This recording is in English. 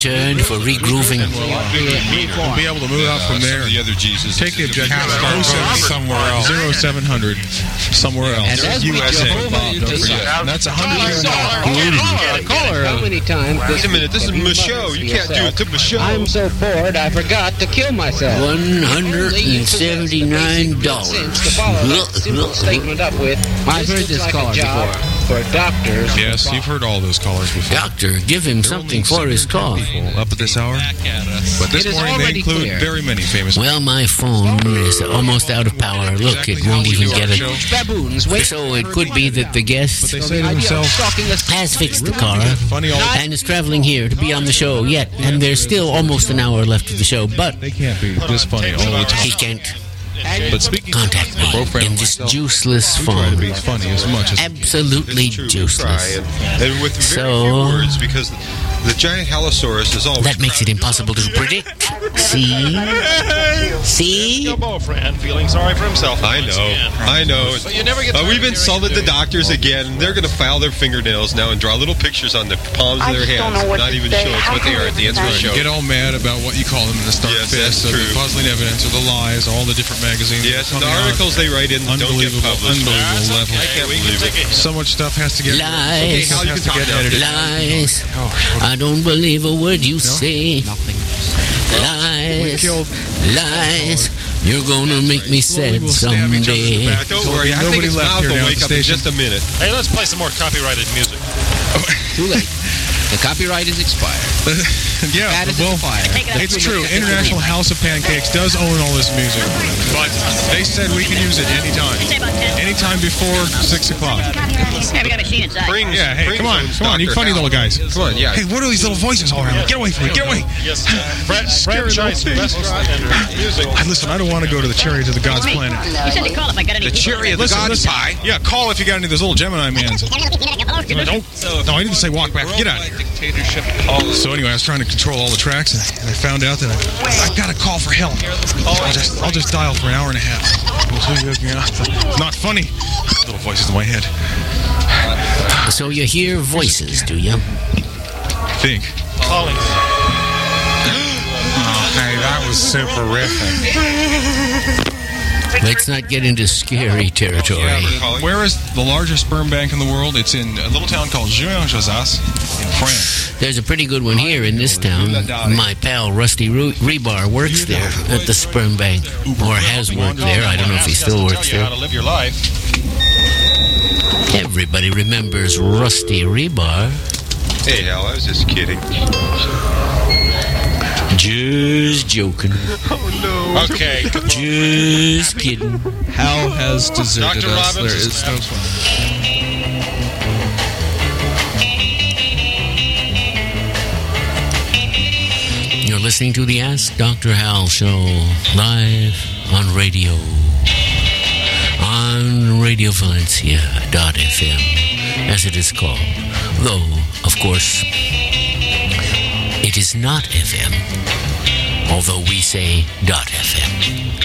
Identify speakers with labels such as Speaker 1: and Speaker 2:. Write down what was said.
Speaker 1: Turned for regrooving.
Speaker 2: We'll be able to move out from there.
Speaker 3: The other Jesus.
Speaker 2: Take the objective
Speaker 3: somewhere else.
Speaker 2: 0700 somewhere else.
Speaker 4: And as we
Speaker 3: USA.
Speaker 4: Bob, don't forget.
Speaker 2: And that's $100.
Speaker 4: How many times?
Speaker 3: Wait a minute, this is Michaud. You can't do it to Michaud.
Speaker 4: I'm so bored, I forgot to kill myself.
Speaker 1: $179.
Speaker 4: To follow that simple statement up with,
Speaker 5: I've heard this caller
Speaker 4: job for doctors.
Speaker 2: Yes, you've heard all those callers before.
Speaker 1: Doctor, give him something for his call.
Speaker 2: Up at this hour. But this
Speaker 5: It is
Speaker 2: morning they
Speaker 5: already
Speaker 2: include
Speaker 5: clear.
Speaker 2: very many famous.
Speaker 1: Well, my phone is almost out of power. Look, it won't even get it.
Speaker 5: Baboons, wait.
Speaker 1: So it could be that the guest
Speaker 2: They say to themselves,
Speaker 1: has fixed the car
Speaker 2: funny all the
Speaker 1: and is traveling here to be on the show yet. And there's still almost an hour left of the show, but
Speaker 2: They can't be this funny all the time.
Speaker 1: he can't
Speaker 2: But speaking
Speaker 1: contact me in this useless
Speaker 2: try to
Speaker 1: phone.
Speaker 2: be funny as much as
Speaker 1: Absolutely
Speaker 3: It's true, we
Speaker 1: useless.
Speaker 3: try, and with very
Speaker 1: So-
Speaker 3: few words, because the giant Halosaurus is always...
Speaker 1: That makes it impossible to predict. See? See?
Speaker 6: Fran feeling sorry for himself.
Speaker 3: I know.
Speaker 6: But you never get tired
Speaker 3: We've
Speaker 6: of hearing
Speaker 3: insulted
Speaker 6: it,
Speaker 3: the
Speaker 6: do you?
Speaker 3: doctors again. They're going to file their fingernails now and draw little pictures on the palms of their hands. Not even show us what they are at the end of the show.
Speaker 2: get all mad about what you call them in the Stark
Speaker 3: Yes,
Speaker 2: Fist,
Speaker 3: that's
Speaker 2: or the
Speaker 3: true.
Speaker 2: puzzling evidence, or the lies, all the different magazines.
Speaker 3: Yes, and the
Speaker 2: coming out.
Speaker 3: articles they write in don't get
Speaker 2: Unbelievable,
Speaker 3: published.
Speaker 2: unbelievable level.
Speaker 3: I can't believe it.
Speaker 2: So much stuff has to get
Speaker 1: Lies.
Speaker 3: Hal, you can talk now.
Speaker 1: Lies. I don't believe a word you say. Lies. Lies. You're gonna make me sad someday.
Speaker 3: Don't worry, I think
Speaker 2: Nobody
Speaker 3: his
Speaker 2: left
Speaker 3: mouth
Speaker 2: here
Speaker 3: will
Speaker 2: now at
Speaker 3: wake
Speaker 2: the
Speaker 3: up in
Speaker 2: station.
Speaker 3: just a minute.
Speaker 6: Hey, let's play some more copyrighted music.
Speaker 5: Too late. The copyright is expired.
Speaker 2: Yeah,
Speaker 5: That is
Speaker 2: well,
Speaker 5: expired.
Speaker 2: it's true. International House of Pancakes does own all this music, but they said we can use it anytime. Anytime before 6 o'clock.
Speaker 7: Hey, we got a machine inside.
Speaker 2: Yeah, hey, come on, you funny little guys.
Speaker 3: Come on, yeah.
Speaker 2: Hey, what are these little voices all around? Get away from me, get away!
Speaker 6: Yes, franchise restaurant and music.
Speaker 2: Listen, I don't want to go to the Chariot of the Gods planet.
Speaker 7: You said to call if I got any.
Speaker 3: The cherry of the God's pie.
Speaker 2: Yeah, call if you got any of those little Gemini mans. No, I didn't say walk back. Get out of here.
Speaker 6: Dictatorship.
Speaker 2: So anyway, I was trying to control all the tracks, and I found out that I've got to call for help. I'll just dial for an hour and a half. It's not funny. Little voices in my head.
Speaker 1: So you hear voices, do you?
Speaker 2: I think.
Speaker 6: Calling.
Speaker 8: Hey, that was superific.
Speaker 1: Let's not get into scary territory.
Speaker 2: Where is the largest sperm bank in the world? It's in a little town called Juin-Josas in France.
Speaker 1: There's a pretty good one here in this town. My pal Rusty Rebar works there at the sperm bank, or has worked there. I don't know if he still works
Speaker 6: Tell you
Speaker 1: there.
Speaker 6: how to live your life.
Speaker 1: Everybody remembers Rusty Rebar.
Speaker 3: Hey, Hal, I was just kidding.
Speaker 1: Just joking.
Speaker 6: Okay.
Speaker 1: Just kidding.
Speaker 9: Hal has deserted
Speaker 6: Dr.
Speaker 9: us.
Speaker 6: Robbins
Speaker 9: There
Speaker 6: is
Speaker 9: is no
Speaker 1: You're listening to the Ask Dr. Hal show live on radio. On RadioValencia.fm, as it is called. Though, of course, it is not FM. Although we say .fm.